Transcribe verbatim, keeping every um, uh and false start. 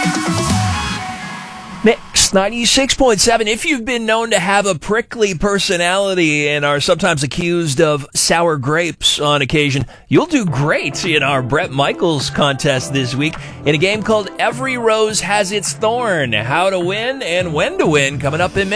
Mix ninety-six point seven. If you've been known to have a prickly personality and are sometimes accused of sour grapes on occasion, you'll do great in our Bret Michaels contest this week in a game called Every Rose Has Its Thorn. How to win and when to win coming up in minutes.